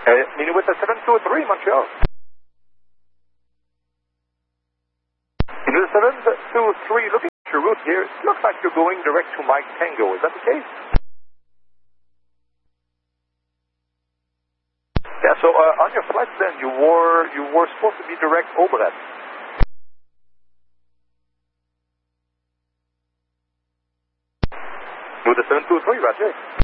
Meaning with the 723 Montreal. The 723, looking at your route here, it looks like you're going direct to Mike Tango. Is that the case? Yeah, so on your flight then, you were supposed to be direct Obret. With the 723, Roger.